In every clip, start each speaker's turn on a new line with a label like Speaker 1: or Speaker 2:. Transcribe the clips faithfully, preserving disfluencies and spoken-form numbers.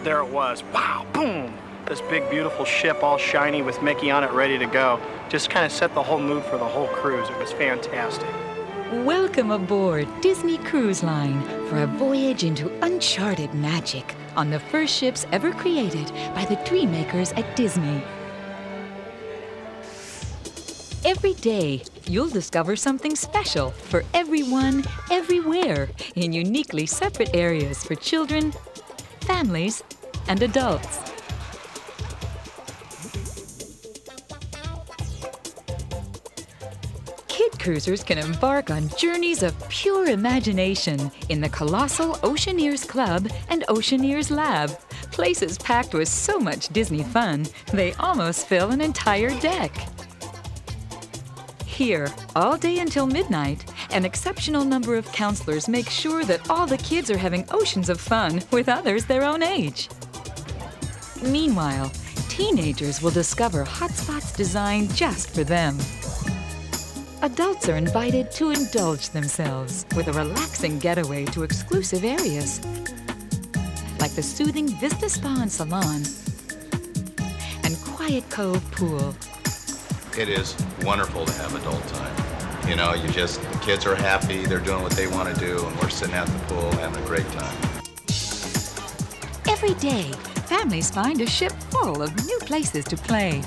Speaker 1: there it was. Wow, boom! This big, beautiful ship, all shiny with Mickey on it, ready to go. Just kind of set the whole mood for the whole cruise. It was fantastic.
Speaker 2: Welcome aboard Disney Cruise Line for a voyage into uncharted magic on the first ships ever created by the dream makers at Disney. Every day, you'll discover something special for everyone, everywhere, in uniquely separate areas for children, families, and adults. Kid cruisers can embark on journeys of pure imagination in the colossal Oceaneers Club and Oceaneers Lab, places packed with so much Disney fun, they almost fill an entire deck. Here, all day until midnight, an exceptional number of counselors make sure that all the kids are having oceans of fun with others their own age. Meanwhile, teenagers will discover hotspots designed just for them. Adults are invited to indulge themselves with a relaxing getaway to exclusive areas, like the soothing Vista Spa and Salon and Quiet Cove Pool.
Speaker 3: It is wonderful to have adult time. You know, you just, the kids are happy, they're doing what they want to do, and we're sitting at the pool having a great time.
Speaker 2: Every day, families find a ship full of new places to play.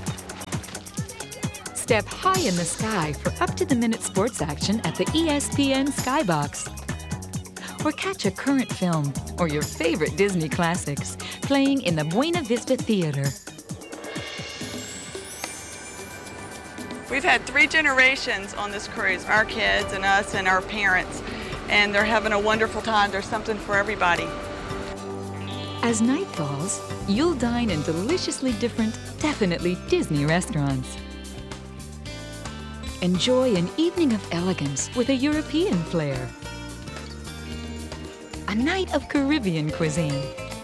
Speaker 2: Step high in the sky for up-to-the-minute sports action at the E S P N Skybox. Or catch a current film or your favorite Disney classics playing in the Buena Vista Theater.
Speaker 4: We've had three generations on this cruise, our kids and us and our parents, and they're having a wonderful time. There's something for everybody.
Speaker 2: As night falls, you'll dine in deliciously different, definitely Disney restaurants. Enjoy an evening of elegance with a European flair. A night of Caribbean cuisine.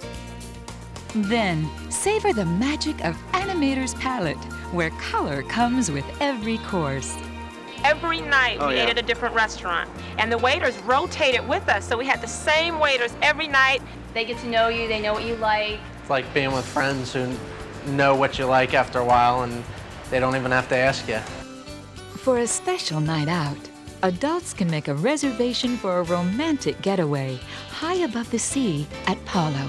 Speaker 2: Then, savor the magic of Animator's Palette, where color comes with every course.
Speaker 5: Every night
Speaker 1: Oh,
Speaker 5: we
Speaker 1: yeah.
Speaker 5: ate at a different restaurant, and the waiters rotated with us, so we had the same waiters every night.
Speaker 6: They get to know you, they know what you like.
Speaker 7: It's like being with friends who know what you like after a while, and they don't even have to ask you.
Speaker 2: For a special night out, adults can make a reservation for a romantic getaway high above the sea at Palo.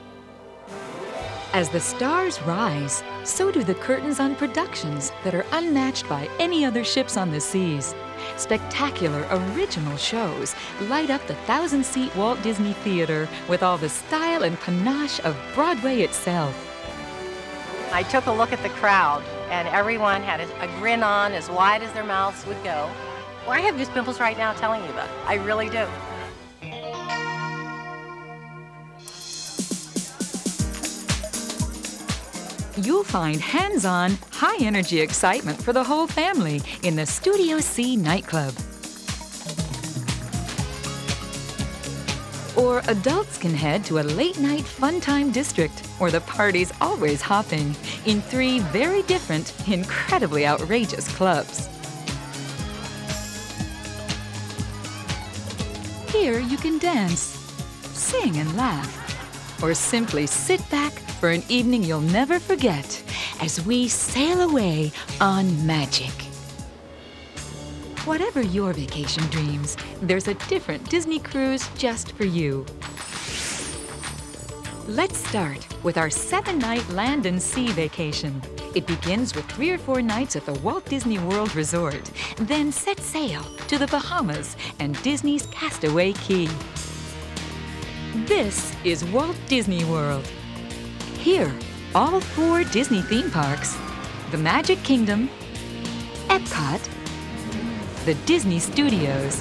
Speaker 2: As the stars rise, so do the curtains on productions that are unmatched by any other ships on the seas. Spectacular original shows light up the thousand-seat Walt Disney Theater with all the style and panache of Broadway itself.
Speaker 8: I took a look at the crowd, and everyone had a, a grin on as wide as their mouths would go. Well, I have goose pimples right now telling you that. I really do.
Speaker 2: You'll find hands-on, high-energy excitement for the whole family in the Studio C nightclub. Or adults can head to a late-night fun-time district where the party's always hopping in three very different, incredibly outrageous clubs. Here you can dance, sing and laugh, or simply sit back for an evening you'll never forget as we sail away on magic. Whatever your vacation dreams, there's a different Disney cruise just for you. Let's start with our seven-night land and sea vacation. It begins with three or four nights at the Walt Disney World Resort, then set sail to the Bahamas and Disney's Castaway Cay. This is Walt Disney World. Here, all four Disney theme parks, the Magic Kingdom, Epcot, the Disney Studios,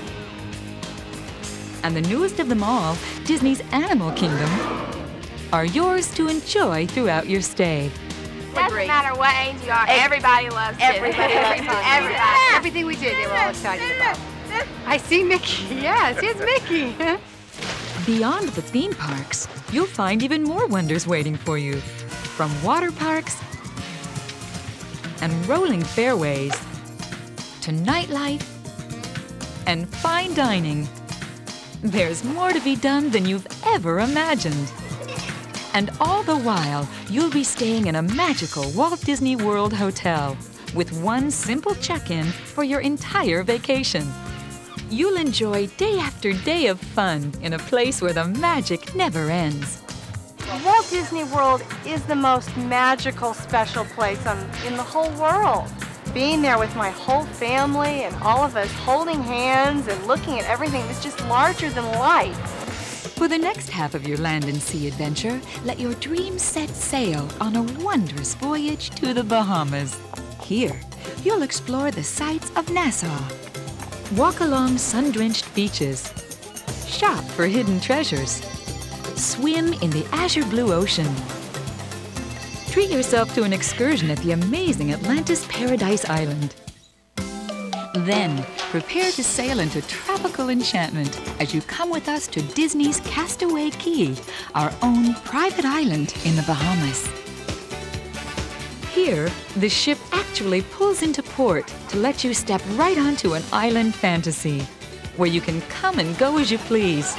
Speaker 2: and the newest of them all, Disney's Animal Kingdom, are yours to enjoy throughout your stay.
Speaker 6: Doesn't matter what age you are, everybody loves Disney.
Speaker 8: Everybody loves Disney.
Speaker 6: Everybody.
Speaker 8: Everything we did, they were all excited about. I see Mickey. Yes, it's Mickey.
Speaker 2: Beyond the theme parks, you'll find even more wonders waiting for you. From water parks and rolling fairways to nightlife and fine dining. There's more to be done than you've ever imagined. And all the while, you'll be staying in a magical Walt Disney World hotel with one simple check-in for your entire vacation. You'll enjoy day after day of fun in a place where the magic never ends.
Speaker 9: Walt Disney World is the most magical, special place on, in the whole world. Being there with my whole family and all of us holding hands and looking at everything that's just larger than life.
Speaker 2: For the next half of your land and sea adventure, let your dreams set sail on a wondrous voyage to the Bahamas. Here, you'll explore the sights of Nassau, walk along sun-drenched beaches, shop for hidden treasures, swim in the azure blue ocean. Treat yourself to an excursion at the amazing Atlantis Paradise Island. Then, prepare to sail into tropical enchantment as you come with us to Disney's Castaway Cay, our own private island in the Bahamas. Here, the ship actually pulls into port to let you step right onto an island fantasy, where you can come and go as you please.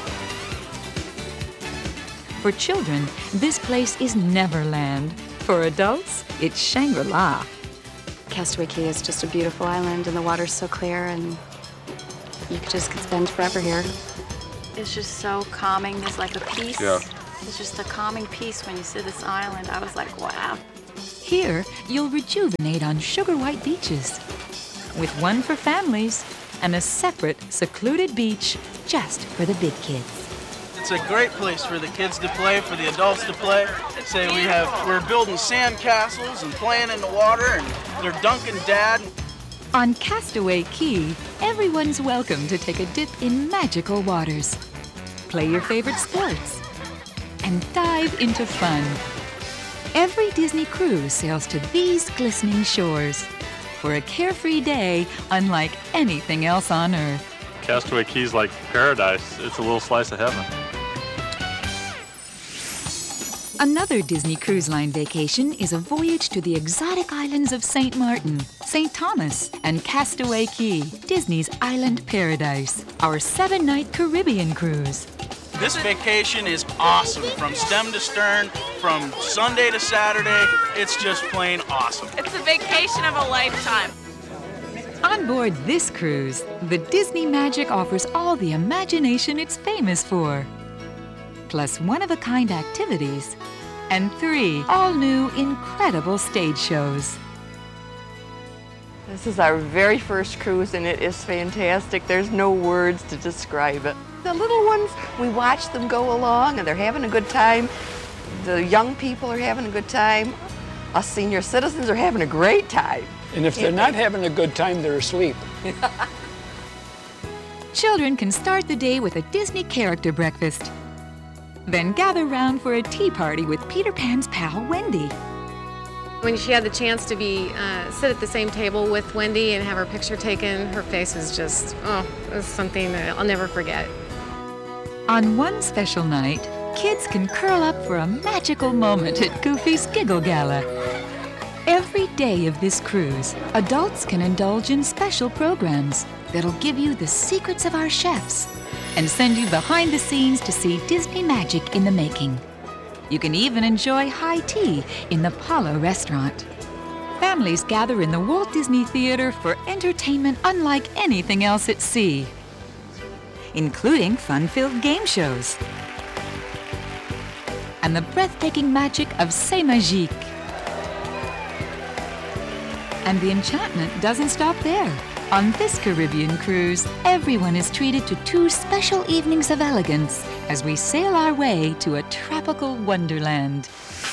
Speaker 2: For children, this place is Neverland. For adults, it's Shangri-La.
Speaker 10: Castaway Cay is just a beautiful island, and the water's so clear, and you could just could spend forever here. It's just so calming. There's like a peace.
Speaker 11: Yeah.
Speaker 10: It's just a calming peace when you see this island. I was like, wow.
Speaker 2: Here, you'll rejuvenate on sugar white beaches, with one for families and a separate, secluded beach just for the big kids.
Speaker 12: It's a great place for the kids to play, for the adults to play. Say we have, we're building sand castles and playing in the water, and they're dunking Dad.
Speaker 2: On Castaway Cay, everyone's welcome to take a dip in magical waters, play your favorite sports, and dive into fun. Every Disney cruise sails to these glistening shores for a carefree day unlike anything else on Earth.
Speaker 11: Castaway Cay's like paradise. It's a little slice of heaven.
Speaker 2: Another Disney Cruise Line vacation is a voyage to the exotic islands of Saint Martin, Saint Thomas, and Castaway Cay, Disney's island paradise, our seven-night Caribbean cruise.
Speaker 12: This vacation is awesome, from stem to stern, from Sunday to Saturday. It's just plain awesome.
Speaker 6: It's a vacation of a lifetime.
Speaker 2: On board this cruise, the Disney Magic offers all the imagination it's famous for, plus one-of-a-kind activities, and three all-new incredible stage shows.
Speaker 13: This is our very first cruise, and it is fantastic. There's no words to describe it. The little ones, we watch them go along, and they're having a good time. The young people are having a good time. Us senior citizens are having a great time.
Speaker 14: And if they're not having a good time, they're asleep.
Speaker 2: Children can start the day with a Disney character breakfast. Then gather round for a tea party with Peter Pan's pal, Wendy.
Speaker 15: When she had the chance to be uh, sit at the same table with Wendy and have her picture taken, her face was just, oh, it was something that I'll never forget.
Speaker 2: On one special night, kids can curl up for a magical moment at Goofy's Giggle Gala. Every day of this cruise, adults can indulge in special programs that'll give you the secrets of our chefs and send you behind the scenes to see Disney magic in the making. You can even enjoy high tea in the Palo restaurant. Families gather in the Walt Disney Theater for entertainment unlike anything else at sea, including fun-filled game shows and the breathtaking magic of C'est Magique. And the enchantment doesn't stop there. On this Caribbean cruise, everyone is treated to two special evenings of elegance as we sail our way to a tropical wonderland.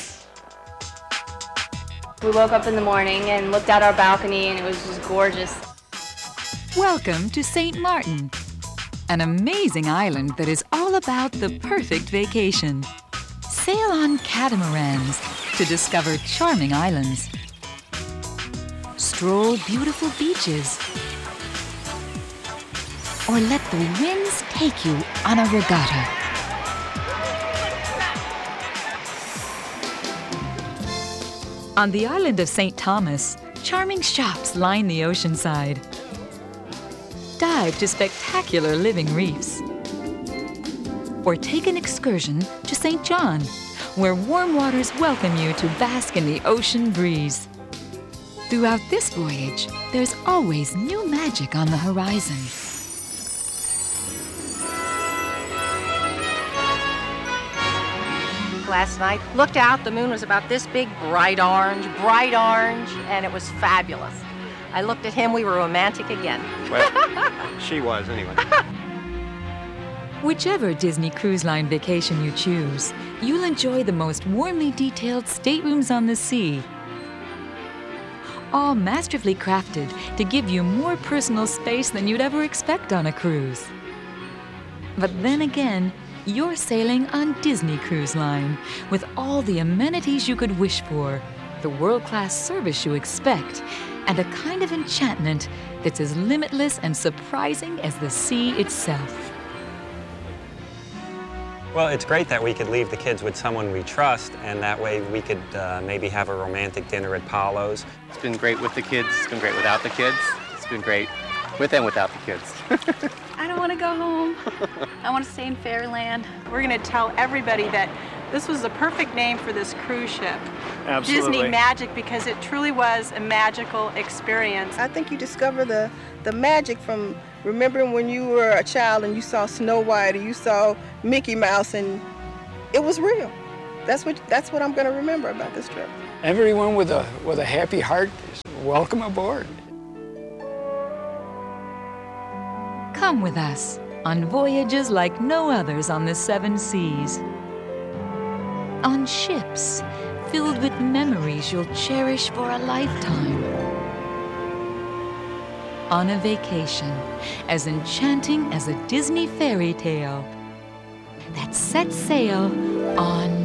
Speaker 6: We woke up in the morning and looked out our balcony, and it was just gorgeous.
Speaker 2: Welcome to Saint Martin, an amazing island that is all about the perfect vacation. Sail on catamarans to discover charming islands. Stroll beautiful beaches. Or let the winds take you on a regatta. On the island of Saint Thomas, charming shops line the oceanside. Dive to spectacular living reefs. Or take an excursion to Saint John, where warm waters welcome you to bask in the ocean breeze. Throughout this voyage, there's always new magic on the horizon.
Speaker 8: Last night, looked out, the moon was about this big, bright orange, bright orange, and it was fabulous. I looked at him, we were romantic again.
Speaker 16: Well, she was anyway.
Speaker 2: Whichever Disney Cruise Line vacation you choose, you'll enjoy the most warmly detailed staterooms on the sea. All masterfully crafted to give you more personal space than you'd ever expect on a cruise. But then again, you're sailing on Disney Cruise Line with all the amenities you could wish for, the world-class service you expect, and a kind of enchantment that's as limitless and surprising as the sea itself.
Speaker 17: Well, it's great that we could leave the kids with someone we trust, and that way we could uh, maybe have a romantic dinner at Paulo's.
Speaker 16: It's been great with the kids. It's been great without the kids. It's been great with and without the kids.
Speaker 18: I don't want to go home. I want to stay in Fairyland. We're going to tell everybody that this was the perfect name for this cruise ship.
Speaker 1: Absolutely.
Speaker 18: Disney Magic, because it truly was a magical experience.
Speaker 19: I think you discover the, the magic from remembering when you were a child and you saw Snow White or you saw Mickey Mouse, and it was real. That's what, that's what I'm going to remember about this trip.
Speaker 14: Everyone with a, with a happy heart is welcome aboard.
Speaker 2: Come with us on voyages like no others on the seven seas. On ships filled with memories you'll cherish for a lifetime. On a vacation as enchanting as a Disney fairy tale that sets sail on